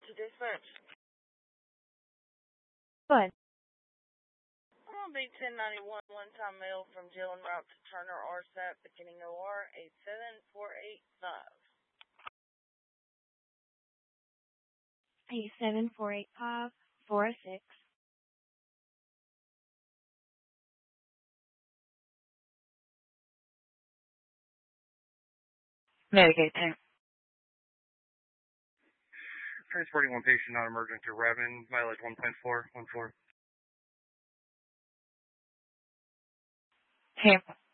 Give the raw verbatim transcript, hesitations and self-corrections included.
To dispatch. Good. I'm going to be ten ninety-one, one-time mail from Jill en route to Turner R S A P, beginning O R eight seven four eight five. eight seven four eight five, four oh six. Medicaid tank. Transporting one patient, not emergent to Raven, mileage one point four one four. Tampa.